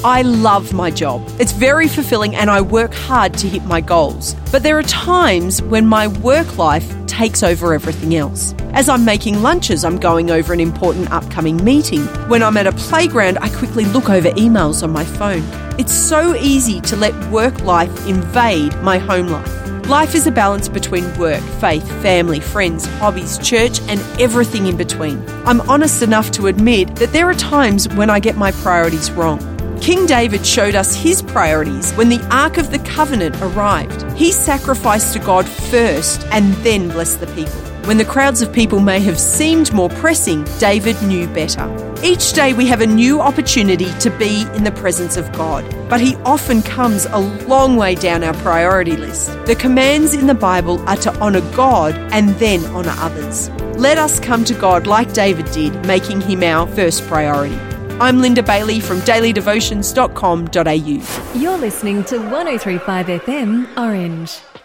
I love my job. It's very fulfilling and I work hard to hit my goals. But there are times when my work life takes over everything else. As I'm making lunches, I'm going over an important upcoming meeting. When I'm at a playground, I quickly look over emails on my phone. It's so easy to let work life invade my home life. Life is a balance between work, faith, family, friends, hobbies, church, and everything in between. I'm honest enough to admit that there are times when I get my priorities wrong. King David showed us his priorities when the Ark of the Covenant arrived. He sacrificed to God first and then blessed the people. When the crowds of people may have seemed more pressing, David knew better. Each day we have a new opportunity to be in the presence of God, but He often comes a long way down our priority list. The commands in the Bible are to honour God and then honour others. Let us come to God like David did, making Him our first priority. I'm Linda Bailey from dailydevotions.com.au. You're listening to 103.5 FM Orange.